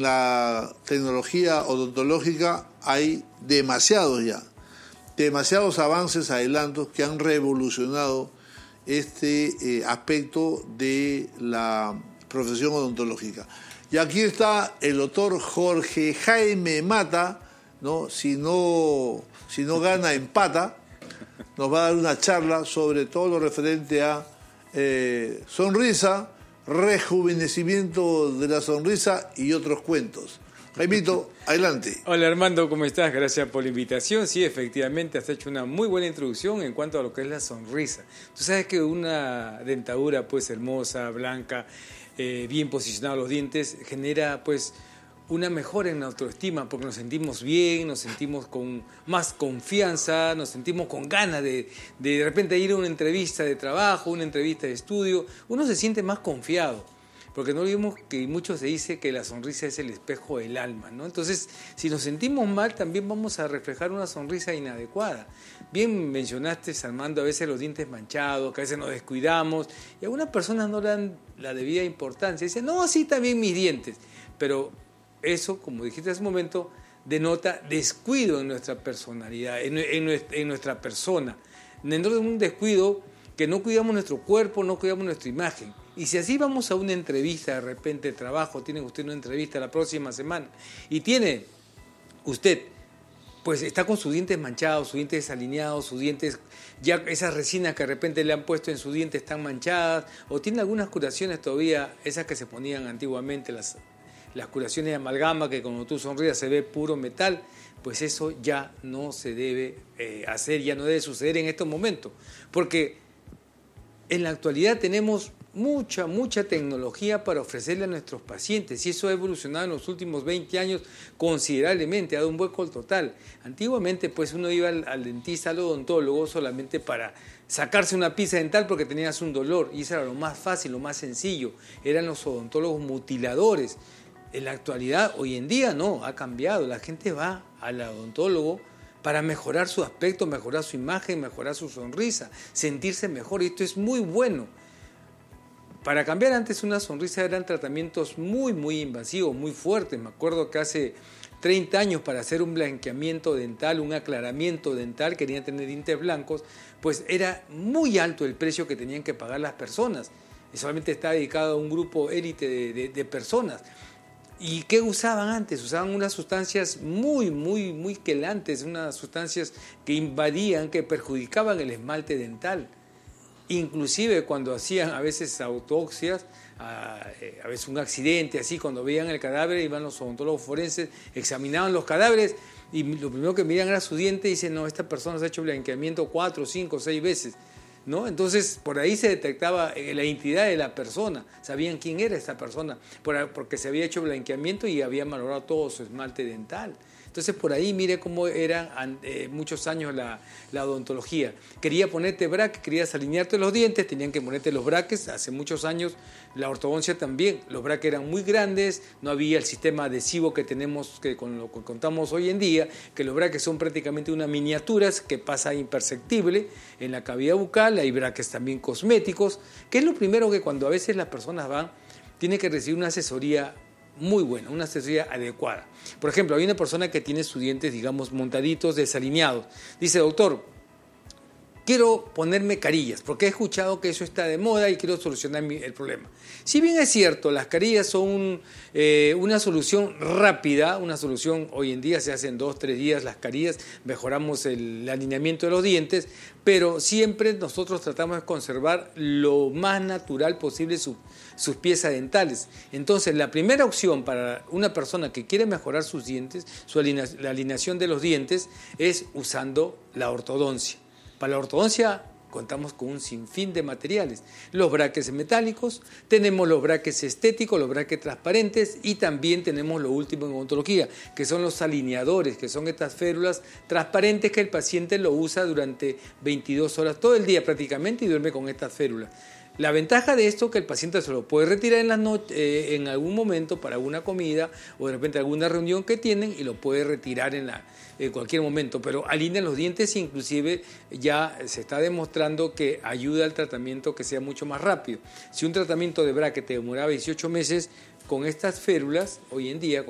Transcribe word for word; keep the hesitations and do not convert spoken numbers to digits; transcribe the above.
la tecnología odontológica hay demasiados ya, demasiados avances, adelantos que han revolucionado este eh, aspecto de la profesión odontológica. Y aquí está el doctor Jorge Jaime Mata, ¿no? Si no, si no gana, empata. Nos va a dar una charla sobre todo lo referente a eh, sonrisa, rejuvenecimiento de la sonrisa y otros cuentos. Jaimito, adelante. Hola Armando, ¿cómo estás? Gracias por la invitación. Sí, efectivamente, has hecho una muy buena introducción en cuanto a lo que es la sonrisa. Tú sabes que una dentadura pues hermosa, blanca, eh, bien posicionados los dientes, genera pues una mejora en la autoestima porque nos sentimos bien, nos sentimos con más confianza, nos sentimos con ganas de, de de repente ir a una entrevista de trabajo, una entrevista de estudio. Uno se siente más confiado. Porque no olvidemos que mucho se dice que la sonrisa es el espejo del alma, ¿no? Entonces, si nos sentimos mal, también vamos a reflejar una sonrisa inadecuada. Bien mencionaste, Armando, a veces los dientes manchados, que a veces nos descuidamos, y algunas personas no le dan la debida importancia. Dicen, no, sí, también mis dientes. Pero eso, como dijiste hace un momento, denota descuido en nuestra personalidad, en, en, en nuestra persona. Dentro de un descuido que no cuidamos nuestro cuerpo, no cuidamos nuestra imagen. Y si así vamos a una entrevista de repente de trabajo, tiene usted una entrevista la próxima semana y tiene usted, pues está con sus dientes manchados, sus dientes desalineados, sus dientes, ya esas resinas que de repente le han puesto en sus dientes están manchadas, o tiene algunas curaciones todavía, esas que se ponían antiguamente, las, las curaciones de amalgama, que cuando tú sonrías se ve puro metal, pues eso ya no se debe eh, hacer, ya no debe suceder en estos momentos, porque en la actualidad tenemos mucha, mucha tecnología para ofrecerle a nuestros pacientes y eso ha evolucionado en los últimos veinte años considerablemente, ha dado un vuelco total. Antiguamente pues uno iba al, al dentista, al odontólogo solamente para sacarse una pieza dental porque tenías un dolor y eso era lo más fácil, lo más sencillo, eran los odontólogos mutiladores. En la actualidad, hoy en día no, ha cambiado, la gente va al odontólogo para mejorar su aspecto, mejorar su imagen, mejorar su sonrisa, sentirse mejor y esto es muy bueno. Para cambiar antes una sonrisa eran tratamientos muy, muy invasivos, muy fuertes. Me acuerdo que hace treinta años para hacer un blanqueamiento dental, un aclaramiento dental, querían tener dientes blancos, pues era muy alto el precio que tenían que pagar las personas. Y solamente estaba dedicado a un grupo élite de, de, de personas. ¿Y qué usaban antes? Usaban unas sustancias muy, muy, muy quelantes, unas sustancias que invadían, que perjudicaban el esmalte dental. Inclusive cuando hacían a veces autopsias, a, a veces un accidente así, cuando veían el cadáver, iban los odontólogos forenses, examinaban los cadáveres y lo primero que miran era su diente y dicen, no, esta persona se ha hecho blanqueamiento cuatro, cinco, seis veces, ¿no? Entonces por ahí se detectaba la identidad de la persona, sabían quién era esta persona, porque se había hecho blanqueamiento y había malogrado todo su esmalte dental. Entonces por ahí mire cómo era eh, muchos años la, la odontología. Quería ponerte brackets, querías alinearte los dientes, tenían que ponerte los brackets. Hace muchos años la ortodoncia también, los brackets eran muy grandes, no había el sistema adhesivo que tenemos, que con lo que contamos hoy en día, que los brackets son prácticamente unas miniaturas que pasa imperceptible en la cavidad bucal. Hay brackets también cosméticos, que es lo primero que cuando a veces las personas van, tienen que recibir una asesoría muy buena, una asesoría adecuada. Por ejemplo, hay una persona que tiene sus dientes, digamos, montaditos, desalineados. Dice, doctor, quiero ponerme carillas, porque he escuchado que eso está de moda y quiero solucionar mi, el problema. Si bien es cierto, las carillas son eh, una solución rápida, una solución, hoy en día se hacen dos, tres días las carillas, mejoramos el, el alineamiento de los dientes, pero siempre nosotros tratamos de conservar lo más natural posible su, sus piezas dentales. Entonces, la primera opción para una persona que quiere mejorar sus dientes, su alinea, la alineación de los dientes, es usando la ortodoncia. Para la ortodoncia contamos con un sinfín de materiales. Los brackets metálicos, tenemos los brackets estéticos, los brackets transparentes y también tenemos lo último en odontología, que son los alineadores, que son estas férulas transparentes que el paciente lo usa durante veintidós horas, todo el día prácticamente, y duerme con estas férulas. La ventaja de esto es que el paciente se lo puede retirar en, la noche, eh, en algún momento para alguna comida o de repente alguna reunión que tienen y lo puede retirar en, la, en cualquier momento, pero alinean los dientes e inclusive ya se está demostrando que ayuda al tratamiento que sea mucho más rápido. Si un tratamiento de bracket te demoraba dieciocho meses, con estas férulas, hoy en día,